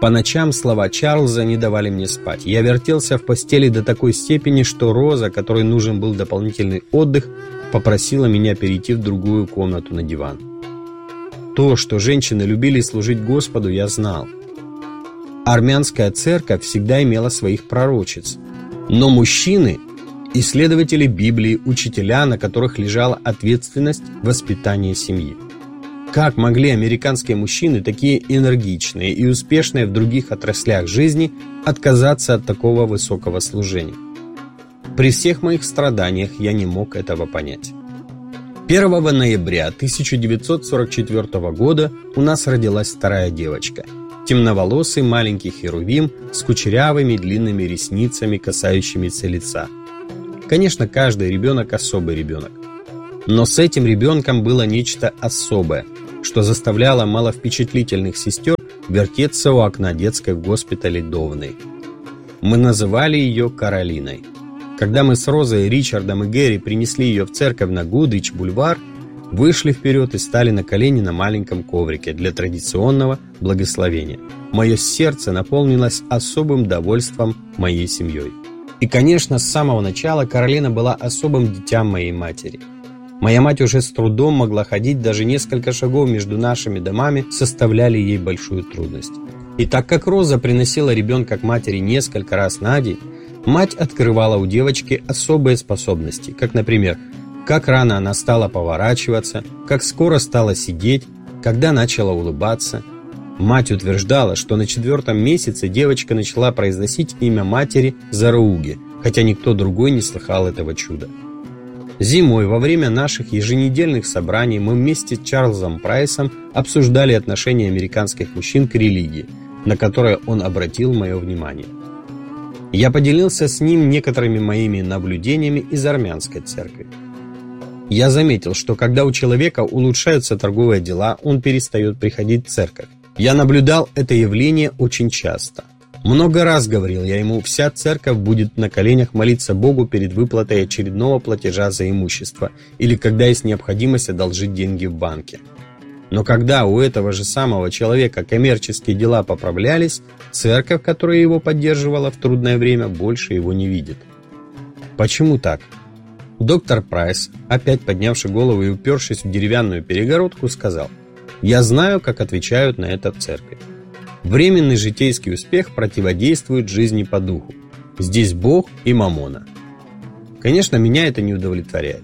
По ночам слова Чарльза не давали мне спать. Я вертелся в постели до такой степени, что Роза, которой нужен был дополнительный отдых, попросила меня перейти в другую комнату на диван. То, что женщины любили служить Господу, я знал. Армянская церковь всегда имела своих пророчиц. Но мужчины – исследователи Библии, учителя, на которых лежала ответственность воспитания семьи. Как могли американские мужчины, такие энергичные и успешные в других отраслях жизни, отказаться от такого высокого служения? При всех моих страданиях я не мог этого понять. 1 ноября 1944 года у нас родилась вторая девочка. Темноволосый маленький херувим с кучерявыми длинными ресницами, касающимися лица. Конечно, каждый ребенок особый ребенок. Но с этим ребенком было нечто особое, что заставляло маловпечатлительных сестер вертеться у окна детской в госпитале Довной. Мы называли ее Каролиной. Когда мы с Розой, Ричардом и Гэри принесли ее в церковь на Гудрич-бульвар, вышли вперед и стали на колени на маленьком коврике для традиционного благословения. Мое сердце наполнилось особым довольством моей семьей. И, конечно, с самого начала Каролина была особым дитям моей матери. Моя мать уже с трудом могла ходить, даже несколько шагов между нашими домами составляли ей большую трудность. И так как Роза приносила ребенка к матери несколько раз на день, мать открывала у девочки особые способности, как, например, как рано она стала поворачиваться, как скоро стала сидеть, когда начала улыбаться. Мать утверждала, что на 4-м месяце девочка начала произносить имя матери Зарууги, хотя никто другой не слыхал этого чуда. Зимой, во время наших еженедельных собраний, мы вместе с Чарльзом Прайсом обсуждали отношение американских мужчин к религии, на которое он обратил мое внимание. Я поделился с ним некоторыми моими наблюдениями из армянской церкви. Я заметил, что когда у человека улучшаются торговые дела, он перестает приходить в церковь. Я наблюдал это явление очень часто. Много раз говорил я ему, вся церковь будет на коленях молиться Богу перед выплатой очередного платежа за имущество или когда есть необходимость одолжить деньги в банке. Но когда у этого же самого человека коммерческие дела поправлялись, церковь, которая его поддерживала в трудное время, больше его не видит. Почему так? Доктор Прайс, опять поднявший голову и упершись в деревянную перегородку, сказал: «Я знаю, как отвечают на это в церкви. Временный житейский успех противодействует жизни по духу. Здесь Бог и маммона». Конечно, меня это не удовлетворяет.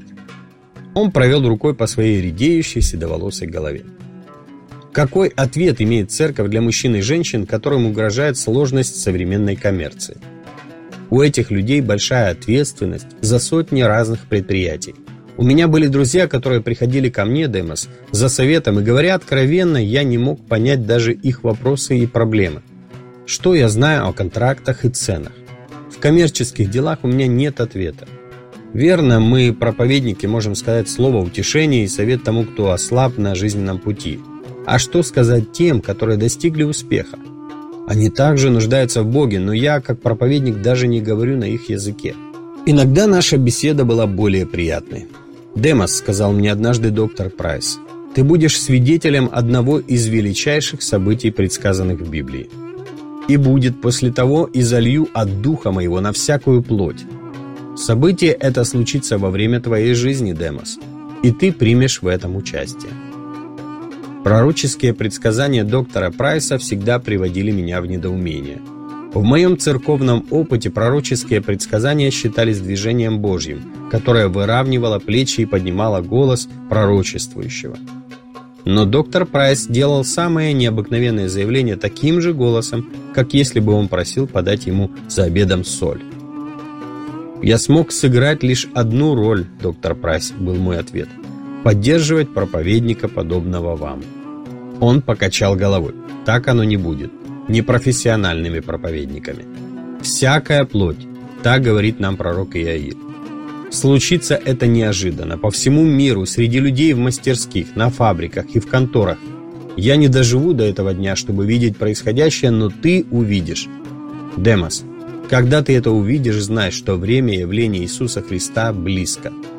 Он провел рукой по своей редеющей седоволосой голове. Какой ответ имеет церковь для мужчин и женщин, которым угрожает сложность современной коммерции? У этих людей большая ответственность за сотни разных предприятий. У меня были друзья, которые приходили ко мне, Демос, за советом, и, говоря откровенно, я не мог понять даже их вопросы и проблемы. Что я знаю о контрактах и ценах? В коммерческих делах у меня нет ответа. Верно, мы, проповедники, можем сказать слово утешения и совет тому, кто ослаб на жизненном пути. А что сказать тем, которые достигли успеха? Они также нуждаются в Боге, но я, как проповедник, даже не говорю на их языке. Иногда наша беседа была более приятной. «Демос», — сказал мне однажды доктор Прайс, — «ты будешь свидетелем одного из величайших событий, предсказанных в Библии. И будет после того, и залью от Духа Моего на всякую плоть. Событие это случится во время твоей жизни, Демос, и ты примешь в этом участие». Пророческие предсказания доктора Прайса всегда приводили меня в недоумение. В моем церковном опыте пророческие предсказания считались движением Божьим, которое выравнивало плечи и поднимало голос пророчествующего. Но доктор Прайс делал самое необыкновенное заявление таким же голосом, как если бы он просил подать ему за обедом соль. «Я смог сыграть лишь одну роль, доктор Прайс», — был мой ответ. «Поддерживать проповедника, подобного вам». Он покачал головой. «Так оно не будет. Непрофессиональными проповедниками. Всякая плоть», — так говорит нам пророк Иаиль. Случится это неожиданно, по всему миру, среди людей в мастерских, на фабриках и в конторах. Я не доживу до этого дня, чтобы видеть происходящее, но ты увидишь. Демос, когда ты это увидишь, знай, что время явления Иисуса Христа близко.